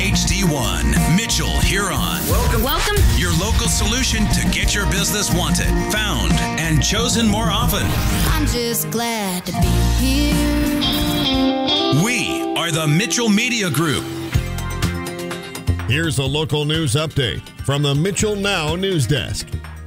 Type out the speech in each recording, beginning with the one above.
HD1, Mitchell Huron. Welcome. Your local solution to get your business wanted, found, and chosen more often. I'm just glad to be here. We are the Mitchell Media Group. Here's a local news update from the Mitchell Now News Desk.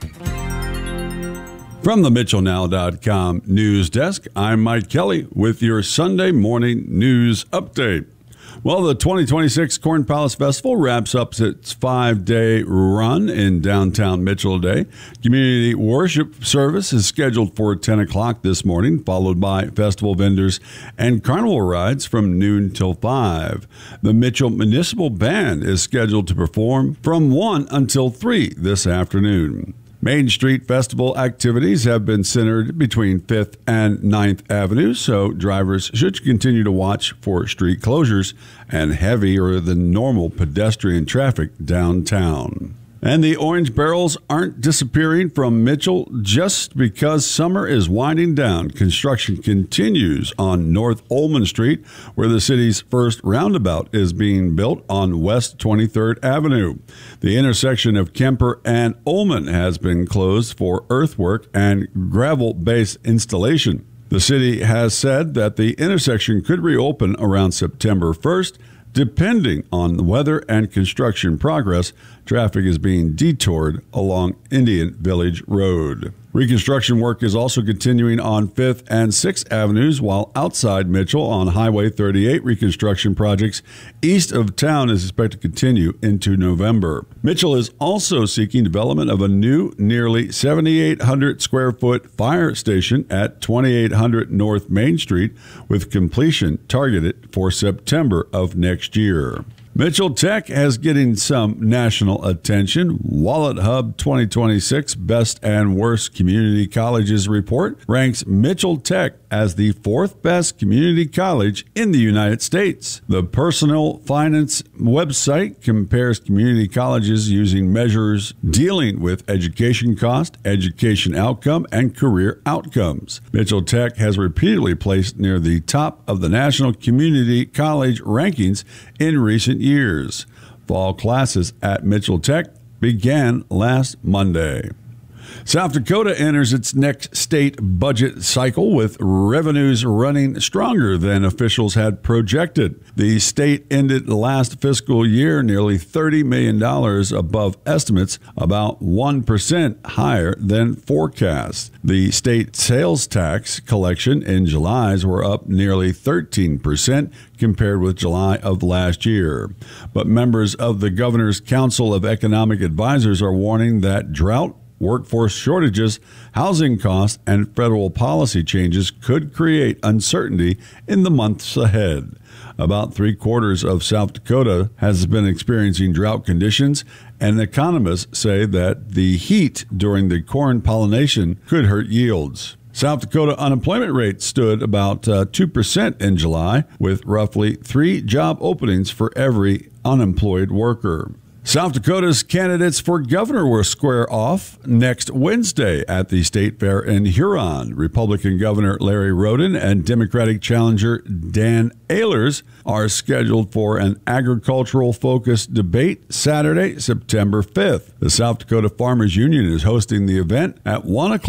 From the MitchellNow.com news desk, I'm Mike Kelly with your Sunday morning news update. Well, the 2026 Corn Palace Festival wraps up its 5-day run in downtown Mitchell today. Community worship service is scheduled for 10 o'clock this morning, followed by festival vendors and carnival rides from noon till 5. The Mitchell Municipal Band is scheduled to perform from 1 until 3 this afternoon. Main Street Festival activities have been centered between 5th and 9th Avenues, so drivers should continue to watch for street closures and heavier than normal pedestrian traffic downtown. And the orange barrels aren't disappearing from Mitchell just because summer is winding down. Construction continues on North Olman Street, where the city's first roundabout is being built on West 23rd Avenue. The intersection of Kemper and Olman has been closed for earthwork and gravel base installation. The city has said that the intersection could reopen around September 1st. Depending on the weather and construction progress, traffic is being detoured along Indian Village Road. Reconstruction work is also continuing on 5th and 6th Avenues, while outside Mitchell on Highway 38, reconstruction projects east of town is expected to continue into November. Mitchell is also seeking development of a new, nearly 7,800 square foot fire station at 2800 North Main Street, with completion targeted for September of next year. Mitchell Tech has getting some national attention. Wallet Hub 2026 Best and Worst Community Colleges report ranks Mitchell Tech as the 4th best community college in the United States. The personal finance website compares community colleges using measures dealing with education cost, education outcome, and career outcomes. Mitchell Tech has repeatedly placed near the top of the national community college rankings in recent years. Fall classes at Mitchell Tech began last Monday. South Dakota enters its next state budget cycle with revenues running stronger than officials had projected. The state ended the last fiscal year nearly $30 million above estimates, about 1% higher than forecast. The state sales tax collection in July's were up nearly 13% compared with July of last year. But members of the Governor's Council of Economic Advisors are warning that drought, workforce shortages, housing costs, and federal policy changes could create uncertainty in the months ahead. About 3/4 of South Dakota has been experiencing drought conditions, and economists say that the heat during the corn pollination could hurt yields. South Dakota unemployment rate stood about 2% in July, with roughly 3 job openings for every unemployed worker. South Dakota's candidates for governor will square off next Wednesday at the State Fair in Huron. Republican Governor Larry Roden and Democratic challenger Dan Ehlers are scheduled for an agricultural-focused debate Saturday, September 5th. The South Dakota Farmers Union is hosting the event at 1 o'clock.